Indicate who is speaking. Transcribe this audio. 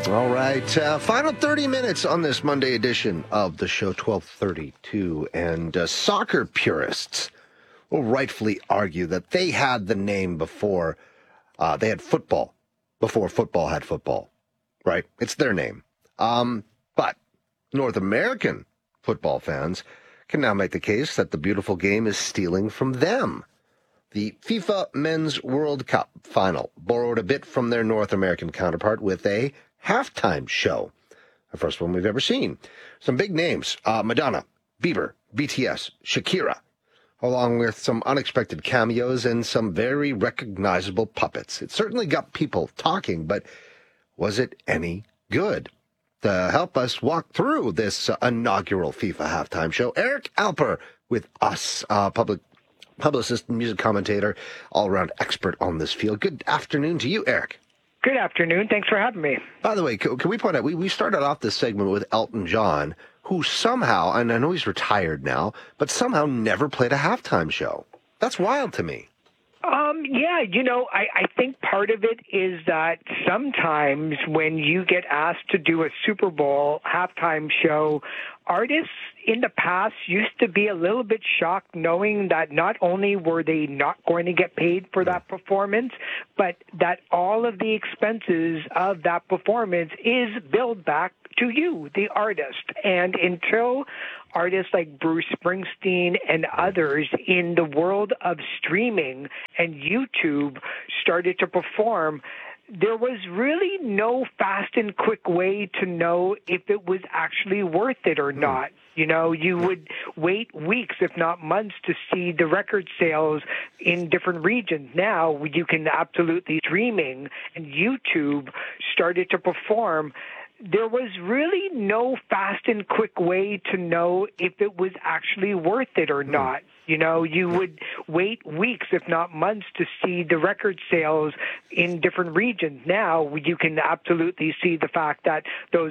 Speaker 1: All right, final 30 minutes on this Monday edition of the show, 12:32, and soccer purists will rightfully argue that they had the name before they had football, before football had football, right? It's their name. But North American football fans can now make the case that the beautiful game is stealing from them. The FIFA Men's World Cup final borrowed a bit from their North American counterpart with a halftime show, the first one we've ever seen. Some big names, Madonna, Bieber, BTS, Shakira, along with some unexpected cameos and some very recognizable puppets. It certainly got people talking, but was it any good? To help us walk through this inaugural FIFA halftime show, Eric Alper with us, publicist, music commentator, all-around expert on this field. Good afternoon to you, Eric.
Speaker 2: Good afternoon. Thanks for having me.
Speaker 1: By the way, can we point out, we started off this segment with Elton John, who somehow, and I know he's retired now, but somehow never played a halftime show. That's wild to me.
Speaker 2: Yeah, I think part of it is that sometimes when you get asked to do a Super Bowl halftime show, artists in the past used to be a little bit shocked knowing that not only were they not going to get paid for that performance, but that all of the expenses of that performance is billed back to you, the artist. And until artists like Bruce Springsteen and others in the world of streaming and YouTube started to perform, there was really no fast and quick way to know if it was actually worth it or not. You know, you would wait weeks, if not months, to see the record sales in different regions. Now you can absolutely streaming, and YouTube started to perform. There was really no fast and quick way to know if it was actually worth it or not. You know, you would wait weeks, if not months, to see the record sales in different regions. Now you can absolutely see the fact that those